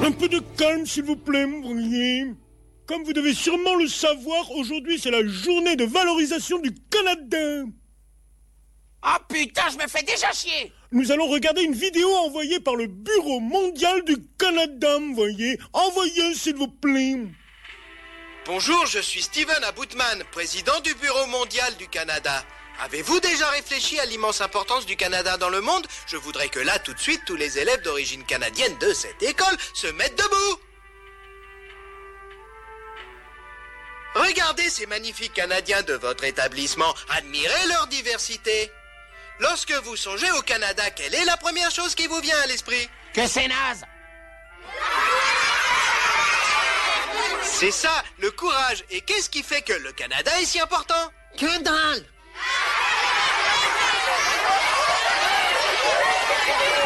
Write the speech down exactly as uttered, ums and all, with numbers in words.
Un peu de calme, s'il vous plaît, vous voyez. Comme vous devez sûrement le savoir, aujourd'hui, c'est la journée de valorisation du Canada. Ah oh, putain, je me fais déjà chier. Nous allons regarder une vidéo envoyée par le Bureau mondial du Canada, vous voyez. Envoyez, s'il vous plaît. Bonjour, je suis Steven Aboutman, président du Bureau mondial du Canada. Avez-vous déjà réfléchi à l'immense importance du Canada dans le monde? Je voudrais que là, tout de suite, tous les élèves d'origine canadienne de cette école se mettent debout. Regardez ces magnifiques Canadiens de votre établissement. Admirez leur diversité. Lorsque vous songez au Canada, quelle est la première chose qui vous vient à l'esprit? Que c'est naze. C'est ça, le courage. Et qu'est-ce qui fait que le Canada est si important? Que dalle.